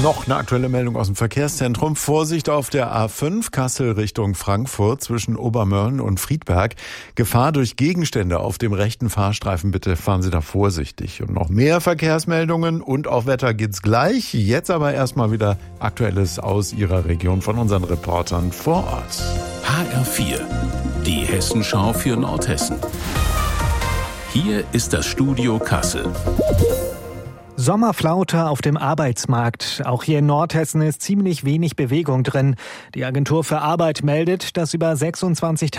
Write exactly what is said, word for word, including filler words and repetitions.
Noch eine aktuelle Meldung aus dem Verkehrszentrum. Vorsicht auf der A fünf Kassel Richtung Frankfurt zwischen Obermörlen und Friedberg. Gefahr durch Gegenstände auf dem rechten Fahrstreifen. Bitte fahren Sie da vorsichtig. Und noch mehr Verkehrsmeldungen und auch Wetter gibt's gleich. Jetzt aber erstmal wieder Aktuelles aus Ihrer Region von unseren Reportern vor Ort. H R vier, die Hessenschau für Nordhessen. Hier ist das Studio Kassel. Sommerflaute auf dem Arbeitsmarkt. Auch hier in Nordhessen ist ziemlich wenig Bewegung drin. Die Agentur für Arbeit meldet, dass über sechsundzwanzigtausend